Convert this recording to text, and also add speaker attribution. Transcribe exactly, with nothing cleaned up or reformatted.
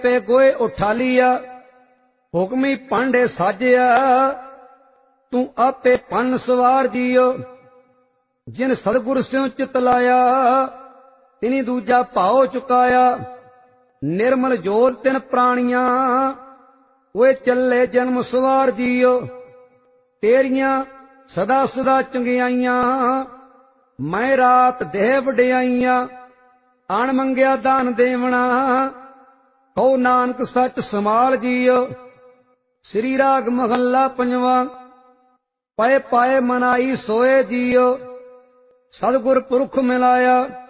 Speaker 1: पे गोए उठालिया, हुक्मी पांडे साजिया, तू आपे पन सवार जियो। जिन सतगुर स्यों चित लाया, तिनी दूजा भाव चुकाया। निर्मल जोत तिन प्राणियां, वे चले जन्म सवार जियो। तेरियां सदा सदा चंगियाइयां, मैं रात देह वडियाइयां। अण मंगिया दान देवना, कहो नानक सच समाल जियो। श्री राग महला पंजवा, पए पाए मनाई सोए जियो। सतगुर पुरख मिलाया,